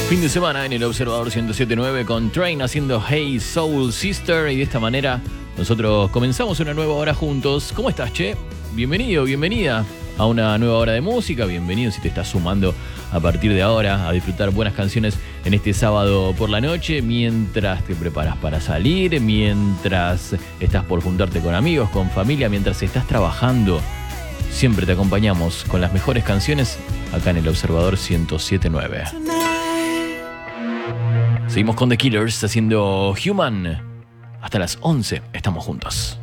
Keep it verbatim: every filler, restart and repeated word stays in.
Fin de semana en el Observador ciento siete punto nueve con Train haciendo Hey Soul Sister, y de esta manera nosotros comenzamos una nueva hora juntos. ¿Cómo estás, che? Bienvenido, bienvenida a una nueva hora de música. Bienvenido si te estás sumando a partir de ahora a disfrutar buenas canciones en este sábado por la noche, mientras te preparas para salir, mientras estás por juntarte con amigos, con familia, mientras estás trabajando. Siempre te acompañamos con las mejores canciones acá en el Observador ciento siete punto nueve. Seguimos con The Killers haciendo Human. Hasta las once estamos juntos.